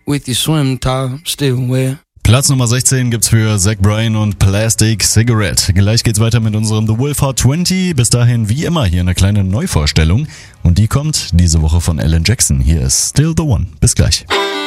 with your swim top still wet. Platz Nummer 16 gibt's für Zach Bryan und Plastic Cigarette. Gleich geht's weiter mit unserem The Wolf Heart 20. Bis dahin wie immer hier eine kleine Neuvorstellung. Und die kommt diese Woche von Alan Jackson. Hier ist Still the One. Bis gleich.